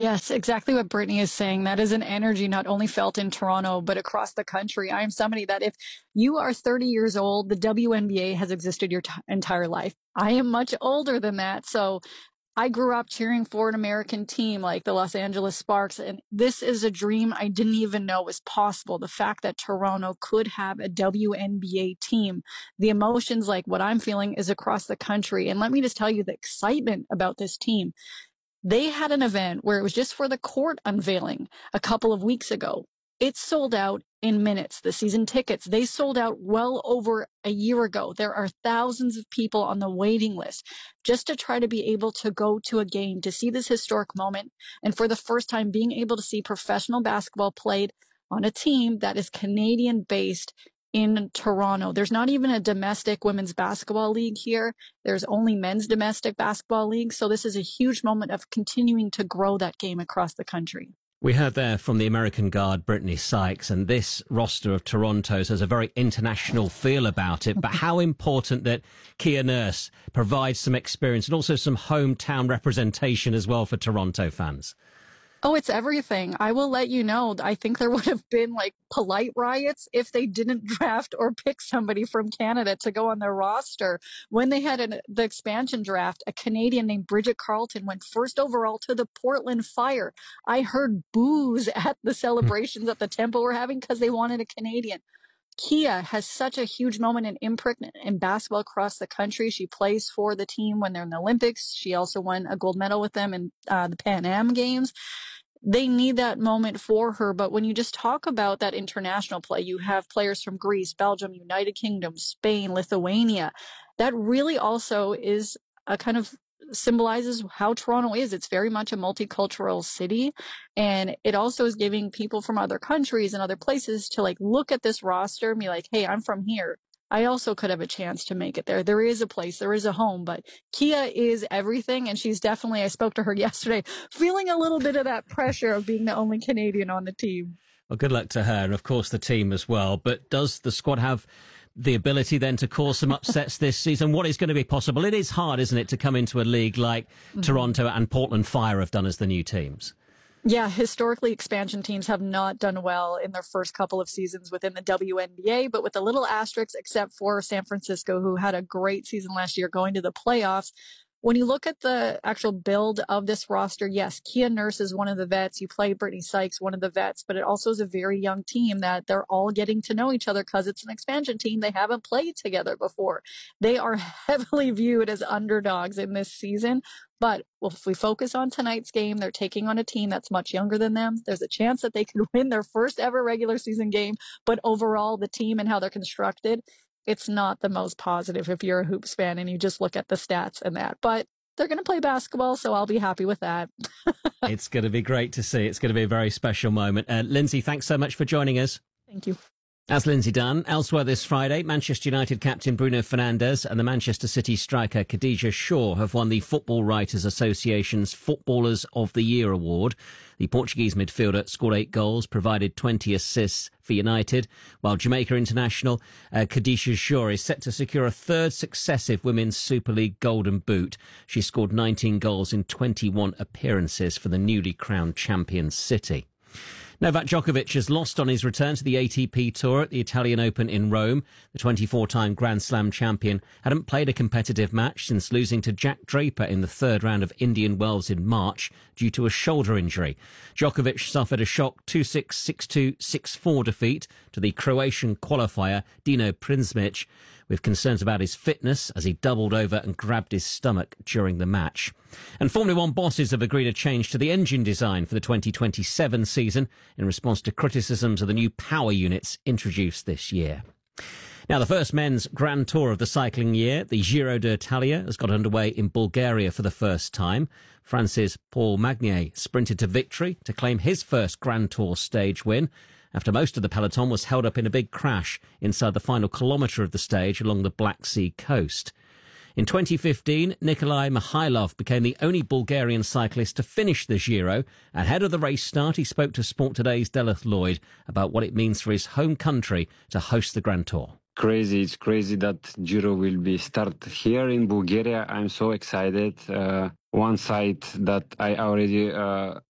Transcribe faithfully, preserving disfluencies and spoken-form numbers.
Yes, exactly what Brittany is saying. That is an energy not only felt in Toronto, but across the country. I am somebody that if you are thirty years old, the W N B A has existed your t- entire life. I am much older than that. So I grew up cheering for an American team like the Los Angeles Sparks, and this is a dream I didn't even know was possible. The fact that Toronto could have a W N B A team, the emotions like what I'm feeling is across the country. And let me just tell you the excitement about this team. They had an event where it was just for the court unveiling a couple of weeks ago. It sold out in minutes. The season tickets, they sold out well over a year ago. There are thousands of people on the waiting list just to try to be able to go to a game, to see this historic moment. And for the first time, being able to see professional basketball played on a team that is Canadian based in Toronto. There's not even a domestic women's basketball league here. There's only men's domestic basketball league. So this is a huge moment of continuing to grow that game across the country. We heard there from the American guard, Brittany Sykes, and this roster of Toronto's has a very international feel about it. But how important that Kia Nurse provides some experience and also some hometown representation as well for Toronto fans. Oh, it's everything. I will let you know. I think there would have been like polite riots if they didn't draft or pick somebody from Canada to go on their roster. When they had an, the expansion draft, a Canadian named Bridget Carleton went first overall to the Portland Fire. I heard boos at the celebrations that the Temple were having because they wanted a Canadian. Kia has such a huge moment and imprint in basketball across the country. She plays for the team when they're in the Olympics. She also won a gold medal with them in uh, the Pan Am Games. They need that moment for her. But when you just talk about that international play, you have players from Greece, Belgium, United Kingdom, Spain, Lithuania. That really also is a kind of symbolizes how Toronto is. It's very much a multicultural city. And it also is giving people from other countries and other places to like look at this roster and be like, hey, I'm from here. I also could have a chance to make it there. There is a place, there is a home, but Kia is everything. And she's definitely, I spoke to her yesterday, feeling a little bit of that pressure of being the only Canadian on the team. Well, good luck to her and, of course, the team as well. But does the squad have the ability then to cause some upsets this season? What is going to be possible? It is hard, isn't it, to come into a league like mm-hmm. Toronto and Portland Fire have done as the new teams? Yeah, historically, expansion teams have not done well in their first couple of seasons within the W N B A, but with a little asterisk, except for San Francisco, who had a great season last year going to the playoffs. When you look at the actual build of this roster, yes, Kia Nurse is one of the vets. You play Brittany Sykes, one of the vets, but it also is a very young team that they're all getting to know each other because it's an expansion team. They haven't played together before. They are heavily viewed as underdogs in this season. But if we focus on tonight's game, they're taking on a team that's much younger than them. There's a chance that they could win their first ever regular season game. But overall, the team and how they're constructed, it's not the most positive if you're a Hoops fan and you just look at the stats and that. But they're going to play basketball, so I'll be happy with that. It's going to be great to see. It's going to be a very special moment. Uh, Lindsay, thanks so much for joining us. Thank you. That's Lindsay Dunn. Elsewhere this Friday, Manchester United captain Bruno Fernandes and the Manchester City striker Khadija Shaw have won the Football Writers Association's Footballers of the Year award. The Portuguese midfielder scored eight goals, provided twenty assists for United, while Jamaica international uh, Khadija Shaw is set to secure a third successive Women's Super League Golden Boot. She scored nineteen goals in twenty-one appearances for the newly crowned champion City. Novak Djokovic has lost on his return to the A T P Tour at the Italian Open in Rome. The twenty-four-time Grand Slam champion hadn't played a competitive match since losing to Jack Draper in the third round of Indian Wells in March due to a shoulder injury. Djokovic suffered a shock two six, six two, six four defeat to the Croatian qualifier Dino Prizmic, with concerns about his fitness as he doubled over and grabbed his stomach during the match. And Formula One bosses have agreed a change to the engine design for the twenty twenty-seven season in response to criticisms of the new power units introduced this year. Now, the first men's Grand Tour of the cycling year, the Giro d'Italia, has got underway in Bulgaria for the first time. France's Paul Magnier sprinted to victory to claim his first Grand Tour stage win, after most of the peloton was held up in a big crash inside the final kilometre of the stage along the Black Sea coast. In twenty fifteen, Nikolai Mikhailov became the only Bulgarian cyclist to finish the Giro. Ahead of the race start, he spoke to Sport Today's Delith Lloyd about what it means for his home country to host the Grand Tour. Crazy, it's crazy that Giro will be started here in Bulgaria. I'm so excited. Uh, one side that I already uh,